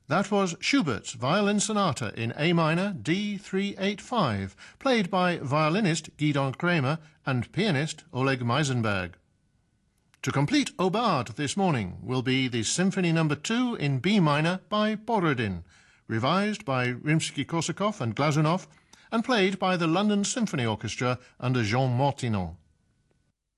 That was Schubert's Violin Sonata in A minor, D385, played by violinist Gidon Kremer and pianist Oleg Meisenberg. To complete Aubade this morning will be the Symphony No. 2 in B minor by Borodin, revised by Rimsky-Korsakov and Glazunov, and played by the London Symphony Orchestra under Jean Mortinon.